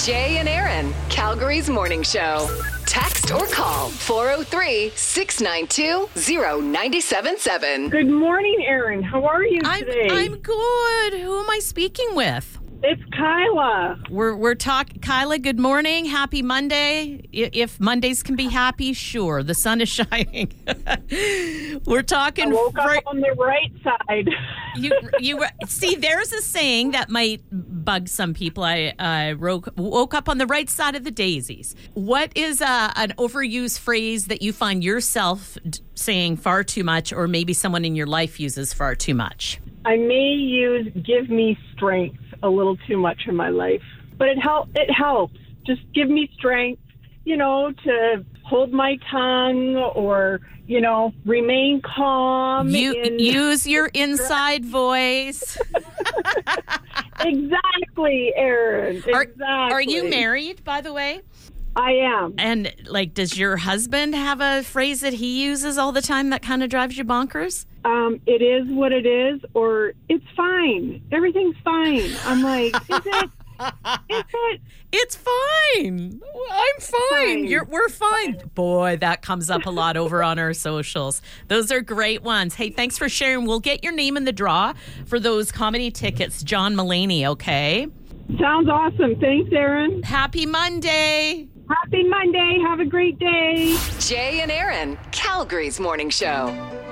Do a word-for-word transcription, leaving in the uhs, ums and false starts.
Jay and Aaron, Calgary's morning show. Text or call four oh three, six nine two, oh nine seven seven. Good morning, Aaron. How are you I'm, today? I'm good. Who am I speaking with? It's Kyla. We're we're talking. Kyla, good morning. Happy Monday. I- If Mondays can be happy, sure. The sun is shining. We're talking. I woke fr- up on the right side. you you see, there's a saying that might bug some people. I uh, woke, woke up on the right side of the daisies. What is uh, an overused phrase that you find yourself d- saying far too much, or maybe someone in your life uses far too much? I may use "give me strength" a little too much in my life, but it help. It helps. Just give me strength, you know, to hold my tongue or, you know, remain calm. You in- use your inside voice. Exactly, Aaron. Are, Exactly. are you married, by the way? I am. And like, does your husband have a phrase that he uses all the time that kind of drives you bonkers? Um, it is what it is, or it's fine. Everything's fine. I'm like, is it? Is it? It's fine. I'm fine. Fine. You're, we're fine. Boy, that comes up a lot over on our socials. Those are great ones. Hey, thanks for sharing. We'll get your name in the draw for those comedy tickets, John Mulaney, okay? Sounds awesome. Thanks, Aaron. Happy Monday. Happy Monday. Have a great day. Jay and Aaron, Calgary's morning show.